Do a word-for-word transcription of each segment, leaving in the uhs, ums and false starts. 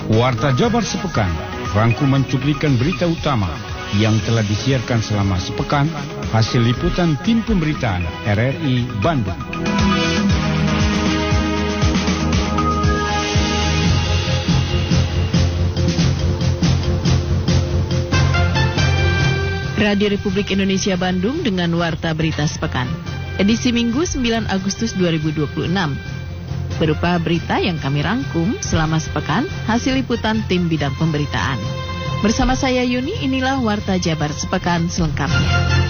Warta Jabar Sepekan, rangkuman cuplikan berita utama yang telah disiarkan selama sepekan, hasil liputan tim pemberitaan R R I Bandung. Radio Republik Indonesia Bandung dengan Warta Berita Sepekan. Edisi Minggu sembilan Agustus dua ribu dua puluh enam. Berupa berita yang kami rangkum selama sepekan, hasil liputan tim bidang pemberitaan. Bersama saya Yuni, inilah Warta Jabar Sepekan selengkapnya.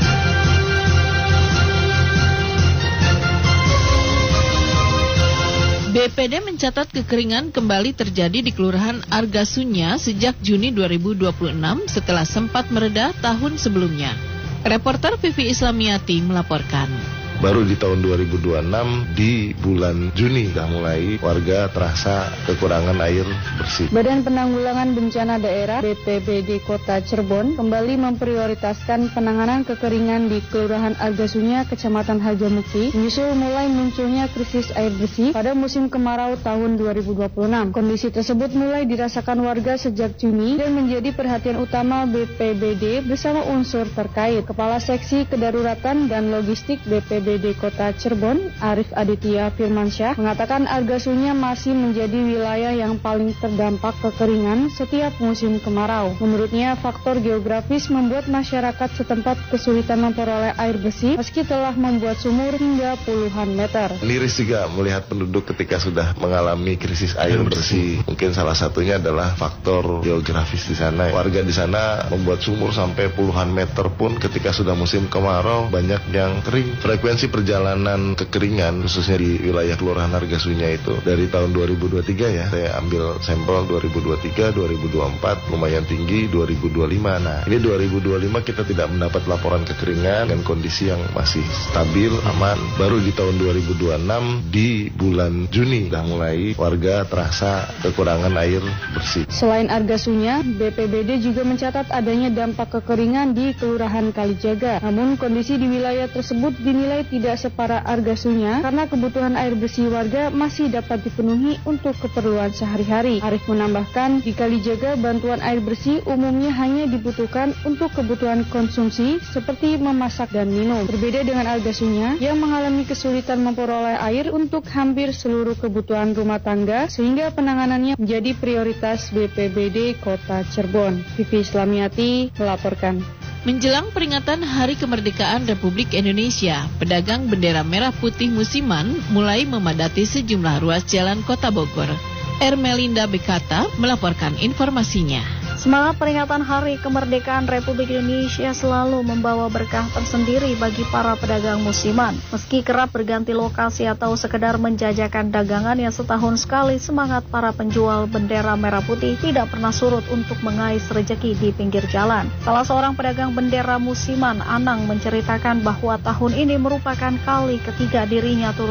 B P D mencatat kekeringan kembali terjadi di Kelurahan Argasunya sejak Juni dua ribu dua puluh enam setelah sempat mereda tahun sebelumnya. Reporter Vivi Islamiati melaporkan. Baru di tahun dua ribu dua puluh enam di bulan Juni sudah mulai warga terasa kekurangan air bersih. Badan Penanggulangan Bencana Daerah B P B D Kota Cirebon kembali memprioritaskan penanganan kekeringan di Kelurahan Argasunya, Kecamatan Harjamukti, menyusul mulai munculnya krisis air bersih pada musim kemarau tahun dua ribu dua puluh enam. Kondisi tersebut mulai dirasakan warga sejak Juni dan menjadi perhatian utama B P B D bersama unsur terkait. Kepala Seksi Kedaruratan dan Logistik B P B D Kota Cirebon, Arif Aditya Firmansyah, mengatakan Argasunya masih menjadi wilayah yang paling terdampak kekeringan setiap musim kemarau. Menurutnya, faktor geografis membuat masyarakat setempat kesulitan memperoleh air bersih meski telah membuat sumur hingga puluhan meter. Miris juga melihat penduduk ketika sudah mengalami krisis air bersih. Mungkin salah satunya adalah faktor geografis di sana. Warga di sana membuat sumur sampai puluhan meter pun ketika sudah musim kemarau banyak yang kering. Frekuensi perjalanan kekeringan khususnya di wilayah Kelurahan Argasunya itu dari tahun dua ribu dua puluh tiga ya, saya ambil sampel dua ribu dua puluh tiga, dua ribu dua puluh empat lumayan tinggi, dua ribu dua puluh lima. Nah, ini dua ribu dua puluh lima kita tidak mendapat laporan kekeringan dan kondisi yang masih stabil, aman. Baru di tahun dua ribu dua puluh enam di bulan Juni sudah mulai warga terasa kekurangan air bersih. Selain Argasunya, B P B D juga mencatat adanya dampak kekeringan di Kelurahan Kalijaga. Namun kondisi di wilayah tersebut dinilai tidak separah Argasunya karena kebutuhan air bersih warga masih dapat dipenuhi untuk keperluan sehari-hari. Arif menambahkan, di Kalijaga bantuan air bersih umumnya hanya dibutuhkan untuk kebutuhan konsumsi seperti memasak dan minum. Berbeda dengan Argasunya yang mengalami kesulitan memperoleh air untuk hampir seluruh kebutuhan rumah tangga sehingga penanganannya menjadi prioritas B P B D Kota Cirebon. Vivi Islamiati melaporkan. Menjelang peringatan Hari Kemerdekaan Republik Indonesia, pedagang bendera merah putih musiman mulai memadati sejumlah ruas jalan Kota Bogor. Ermelinda Bekata melaporkan informasinya. Semangat peringatan Hari Kemerdekaan Republik Indonesia selalu membawa berkah tersendiri bagi para pedagang musiman. Meski kerap berganti lokasi atau sekedar menjajakan dagangannya setahun sekali, semangat para penjual bendera merah putih tidak pernah surut untuk mengais rejeki di pinggir jalan. Salah seorang pedagang bendera musiman, Anang, menceritakan bahwa tahun ini merupakan kali ketiga dirinya turut